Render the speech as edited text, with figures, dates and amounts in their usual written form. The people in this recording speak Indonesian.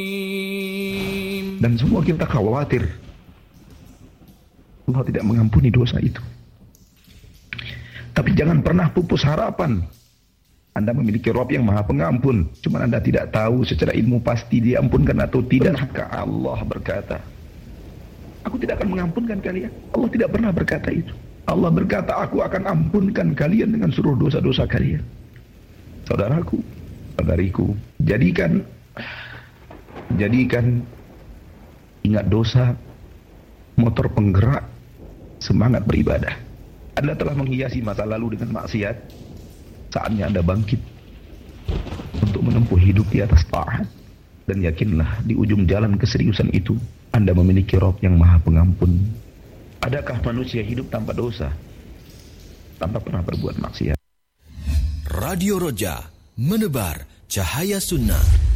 Dan semua kita khawatir Allah tidak mengampuni dosa itu. Tapi jangan pernah pupus harapan. Anda memiliki Rabb yang Maha Pengampun, cuma Anda tidak tahu secara ilmu pasti diampunkan atau tidak. Maka Allah berkata, aku tidak akan mengampunkan kalian. Allah tidak pernah berkata itu. Allah berkata, aku akan ampunkan kalian dengan seluruh dosa-dosa kalian. Saudaraku, saudariku, jadikan ingat dosa motor penggerak semangat beribadah. Anda telah menghiasi masa lalu dengan maksiat. Saatnya Anda bangkit untuk menempuh hidup di atas taat. Dan yakinlah di ujung jalan keseriusan itu Anda memiliki Rabb yang Maha Pengampun. Adakah manusia hidup tanpa dosa, tanpa pernah berbuat maksiat? Radio Roja, menebar cahaya sunnah.